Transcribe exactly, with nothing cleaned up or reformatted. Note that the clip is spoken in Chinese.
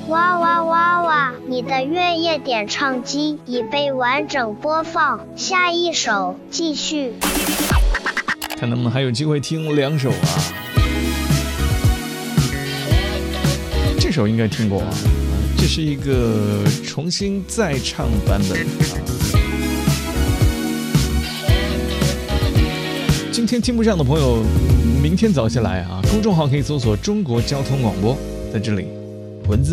哇哇哇哇！你的月夜点唱机已被完整播放，下一首继续。 看能不能还有机会听两首啊？这首应该听过啊，这是一个重新再唱版本啊。今天听不上的朋友，明天早些来啊！公众号可以搜索中国交通广播，在这里文字